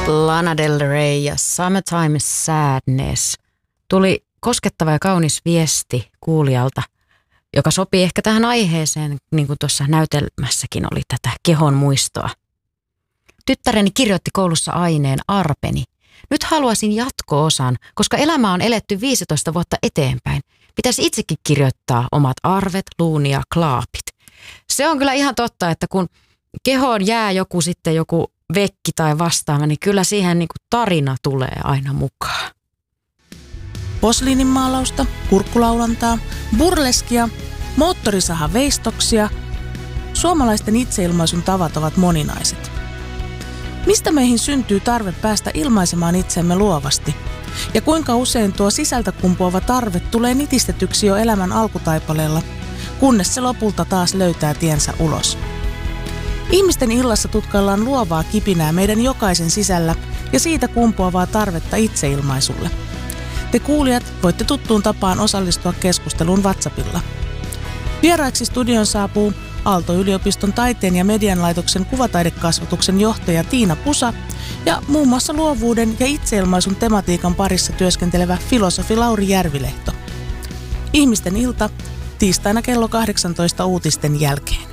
Lana Del Rey ja Summertime Sadness. Tuli koskettava ja kaunis viesti kuulijalta, joka sopii ehkä tähän aiheeseen, niin kuin tuossa näytelmässäkin oli tätä kehon muistoa. Tyttäreni kirjoitti koulussa aineen arpeni. Nyt haluaisin jatko-osan, koska elämä on eletty 15 vuotta eteenpäin. Pitäisi itsekin kirjoittaa omat arvet, luuni ja klaapit. Se on kyllä ihan totta, että kun kehoon jää joku vekki tai vastaava, niin kyllä siihen niin kuin tarina tulee aina mukaan. Posliininmaalausta, kurkkulaulantaa, burleskia, moottorisahaveistoksia. Suomalaisten itseilmaisun tavat ovat moninaiset. Mistä meihin syntyy tarve päästä ilmaisemaan itsemme luovasti? Ja kuinka usein tuo sisältä kumpuava tarve tulee nitistetyksi jo elämän alkutaipaleella, kunnes se lopulta taas löytää tiensä ulos? Ihmisten illassa tutkaillaan luovaa kipinää meidän jokaisen sisällä ja siitä kumpuavaa tarvetta itseilmaisulle. Te kuulijat voitte tuttuun tapaan osallistua keskusteluun WhatsAppilla. Vieraiksi studion saapuu Aalto-yliopiston taiteen ja median laitoksen kuvataidekasvatuksen johtaja Tiina Pusa ja muun muassa luovuuden ja itseilmaisun tematiikan parissa työskentelevä filosofi Lauri Järvilehto. Ihmisten ilta tiistaina kello 18 uutisten jälkeen.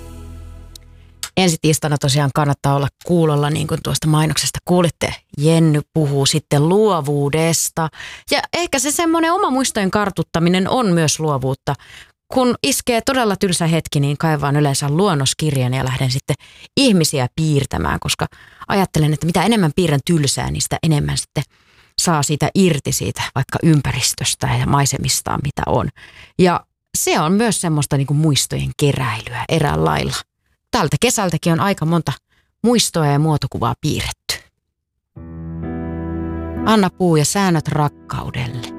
Ensi tiistaina tosiaan kannattaa olla kuulolla, niin kuin tuosta mainoksesta kuulitte. Jenny puhuu sitten luovuudesta. Ja ehkä se semmoinen oma muistojen kartuttaminen on myös luovuutta. Kun iskee todella tylsä hetki, niin kaivaan yleensä luonnoskirjan ja lähden sitten ihmisiä piirtämään, koska ajattelen, että mitä enemmän piirrän tylsää, niin sitä enemmän sitten saa siitä irti siitä vaikka ympäristöstä ja maisemistaan, mitä on. Ja se on myös semmoista niin kuin muistojen keräilyä erään lailla. Tältä kesältäkin on aika monta muistoa ja muotokuvaa piirretty. Anna Puu ja säännöt rakkaudelle.